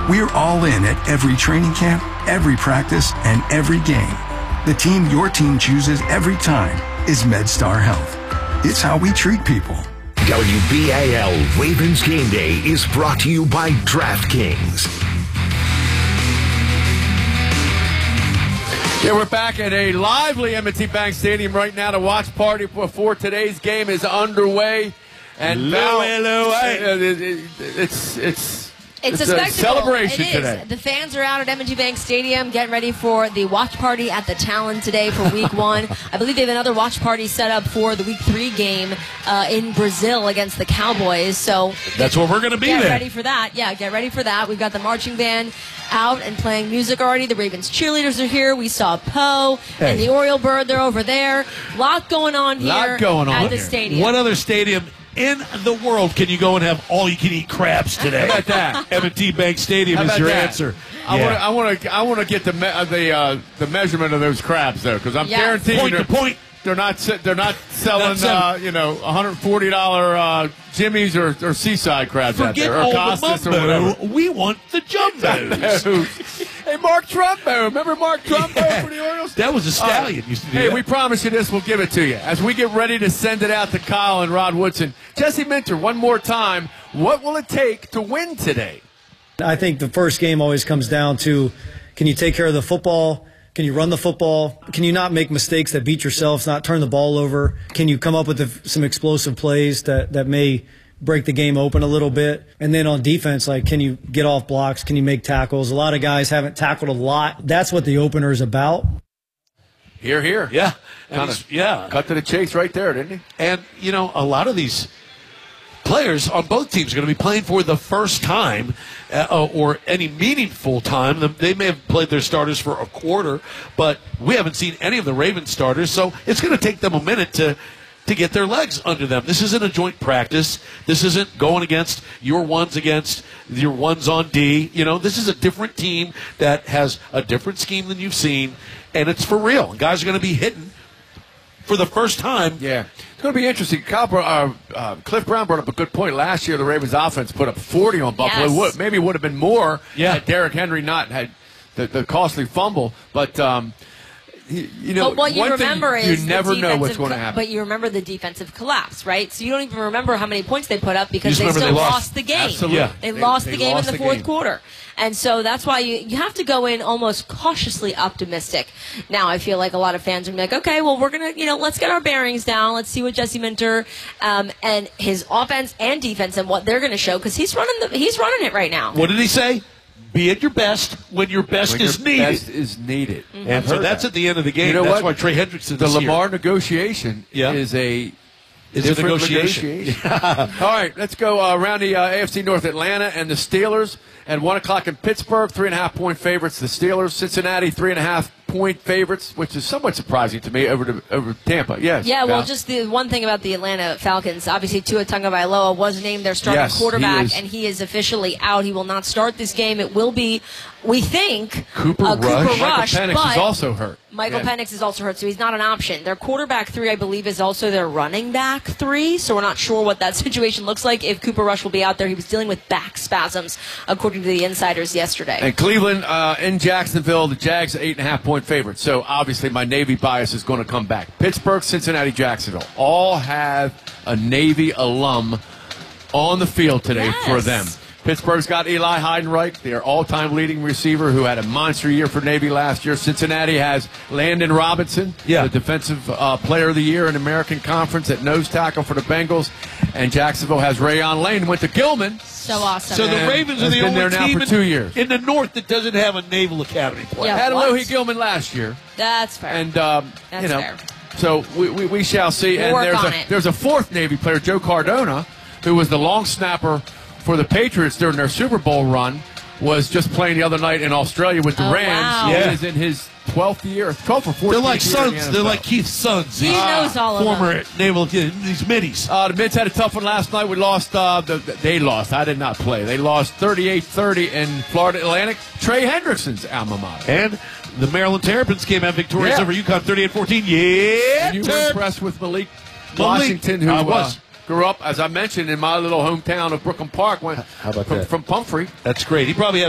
We're all in at every training camp, every practice, and every game. The team your team chooses every time is MedStar Health. It's how we treat people. WBAL Ravens Game Day is brought to you by DraftKings. Yeah, we're back at a lively M&T Bank Stadium right now. The watch party before today's game is underway. And now It's a spectacle. Celebration today. The fans are out at M&T Bank Stadium getting ready for the watch party at the Talon today for Week 1. I believe they have another watch party set up for the Week 3 game in Brazil against the Cowboys. So that's where we're going to be Get there. ready for that. Yeah, get ready for that. We've got the marching band out and playing music already. The Ravens cheerleaders are here. We saw Poe and the Oriole Bird. They're over there. A lot going on here at the stadium. What other stadium in the world can you go and have all-you-can-eat crabs today? How about that? M&T Bank Stadium is your answer. I want to get the measurement of those crabs though, because I'm guaranteeing point to point. They're not selling $140 Jimmy's or Seaside crabs out there, or Costas or whatever. We want the jumbos. Hey, Mark Trumbo. Remember Mark Trumbo for the Orioles? That was a stallion. Used to do that. We promise you this. We'll give it to you. As we get ready to send it out to Kyle and Rod Woodson. Jesse Minter, one more time. What will it take to win today? I think the first game always comes down to, can you take care of the football? Can you run the football? Can you not make mistakes that beat yourself, not turn the ball over? Can you come up with some explosive plays that may break the game open a little bit? And then on defense, can you get off blocks? Can you make tackles? A lot of guys haven't tackled a lot. That's what the opener is about. Here. Yeah. Cut to the chase right there, didn't he? And, a lot of these players on both teams are going to be playing for the first time or any meaningful time. They may have played their starters for a quarter, but we haven't seen any of the Ravens starters, so it's going to take them a minute to get their legs under them. This isn't a joint practice. This isn't going against your ones on D. This is a different team that has a different scheme than you've seen, and it's for real. Guys are going to be hitting for the first time. Yeah. It's going to be interesting. Cliff Brown brought up a good point. Last year, the Ravens offense put up 40 on Buffalo. Yes. Maybe it would have been more had Derrick Henry not had the costly fumble. But, but what you remember is you never know what's going to happen. But you remember the defensive collapse, right? So you don't even remember how many points they put up because they still lost the game. Absolutely. Yeah. They lost the game in the fourth quarter. And so that's why you have to go in almost cautiously optimistic. Now I feel like a lot of fans are going to be like, okay, well, we're going to, let's get our bearings down. Let's see what Jesse Minter and his offense and defense and what they're going to show, because he's running it right now. What did he say? Be at your best when your best is needed. Best is needed. Mm-hmm. And so that's at the end of the game. You know that's what? Why Trey Hendrickson's the Lamar here. negotiation is a negotiation. All right, let's go around the AFC North. Atlanta and the Steelers at 1 o'clock in Pittsburgh, 3.5-point favorites. The Steelers, Cincinnati, 3.5-point favorites, which is somewhat surprising to me over Tampa. Yes. Yeah. Well, just the one thing about the Atlanta Falcons, obviously Tua Tagovailoa was named their starting quarterback, and he is officially out. He will not start this game. It will be, we think, Cooper Rush. Michael Penix is also hurt. Michael Penix is also hurt, so he's not an option. Their quarterback 3, I believe, is also their running back 3, so we're not sure what that situation looks like if Cooper Rush will be out there. He was dealing with back spasms, according to the insiders yesterday. And Cleveland in Jacksonville, the Jags 8.5-point favorites. So obviously my Navy bias is going to come back. Pittsburgh, Cincinnati, Jacksonville all have a Navy alum on the field today for them. Pittsburgh's got Eli Heidenreich, their all-time leading receiver, who had a monster year for Navy last year. Cincinnati has Landon Robinson, the defensive player of the year in American Conference at nose tackle for the Bengals. And Jacksonville has Rayon Lane, went to Gilman. So awesome. So the Ravens are the only there now team for 2 years. in the North that doesn't have a Naval Academy player. Had Alohi Gilman last year. That's fair. And, That's fair. So we shall see. We'll and there's a fourth Navy player, Joe Cardona, who was the long snapper for the Patriots during their Super Bowl run, was just playing the other night in Australia with the Rams. Wow. He is in his 12th year, 12th or 14th They're like year sons. They're like Keith's sons. He knows all of them. Former naval, these middies. The Mids had a tough one last night. We lost. They lost. I did not play. They lost 38-30 in Florida Atlantic. Trey Hendrickson's alma mater. And the Maryland Terrapins came out victorious over UConn 38-14. Yeah, and you were impressed with Malik Washington, who grew up, as I mentioned, in my little hometown of Brooklyn Park. How about that? From Pumphrey. That's great. He probably